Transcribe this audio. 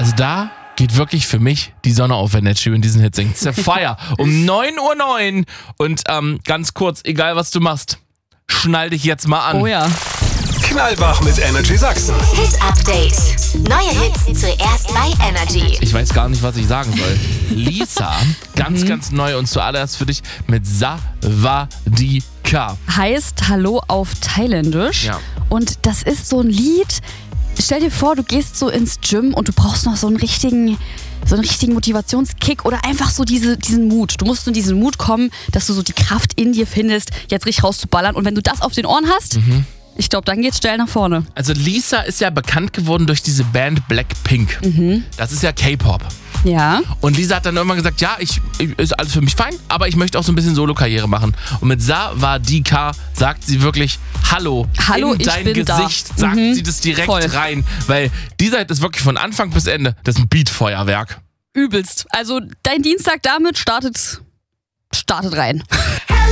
Also da geht wirklich für mich die Sonne auf, wenn Ed Sheeran diesen Hit singt. Sapphire um 9:09 Uhr. Und ganz kurz, egal was du machst, schnall dich jetzt mal an. Oh ja. Knallwach mit Energy Sachsen. Hit Update. Neue Hits zuerst bei Energy. Ich weiß gar nicht, was ich sagen soll. Lisa, ganz neu und zuallererst für dich mit Savadika. Heißt Hallo auf Thailändisch. Ja. Und das ist so ein Lied. Stell dir vor, du gehst so ins Gym und du brauchst noch so einen richtigen Motivationskick oder einfach so diesen Mut. Du musst in diesen Mut kommen, dass du so die Kraft in dir findest, jetzt richtig rauszuballern. Und wenn du das auf den Ohren hast, ich glaube, dann geht's steil nach vorne. Also Lisa ist ja bekannt geworden durch diese Band Blackpink. Das ist ja K-Pop. Ja. Und Lisa hat dann irgendwann gesagt, ja, ist alles für mich fein, aber ich möchte auch so ein bisschen Solo-Karriere machen. Und mit Savadika sagt sie wirklich, Hallo in ich dein bin Gesicht, da. sagt sie das direkt Voll. rein. Weil dieser ist wirklich von Anfang bis Ende, das ist ein Beatfeuerwerk. Übelst. Also dein Dienstag damit startet rein.